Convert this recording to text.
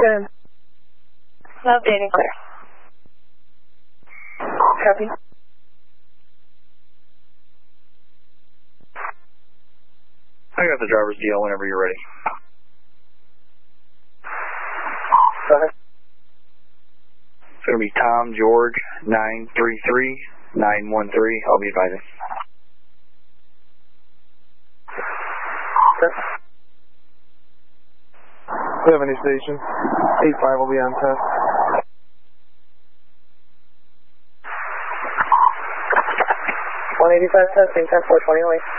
Good. Updating clear. Copy. I got the driver's DL whenever you're ready. Go ahead. It's going to be Tom George 933-913. I'll be advising. Okay. 70 station. 85 will be on test. 185 testing, 10-420 away.